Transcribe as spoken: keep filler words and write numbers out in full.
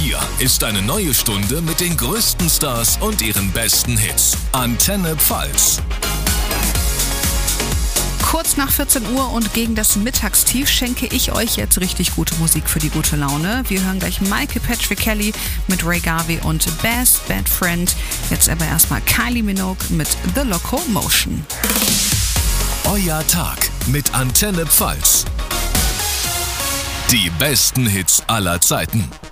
Hier ist eine neue Stunde mit den größten Stars und ihren besten Hits. Antenne Pfalz. Kurz nach vierzehn Uhr und gegen das Mittagstief schenke ich euch jetzt richtig gute Musik für die gute Laune. Wir hören gleich Michael Patrick Kelly mit Ray Garvey und Best Bad Friend. Jetzt aber erstmal Kylie Minogue mit The Locomotion. Euer Tag mit Antenne Pfalz. Die besten Hits aller Zeiten.